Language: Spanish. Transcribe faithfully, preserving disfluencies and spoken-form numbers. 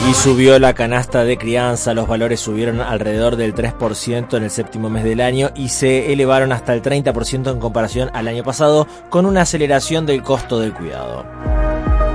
Y subió la canasta de crianza, los valores subieron alrededor del tres por ciento en el séptimo mes del año y se elevaron hasta el treinta por ciento en comparación al año pasado, con una aceleración del costo del cuidado.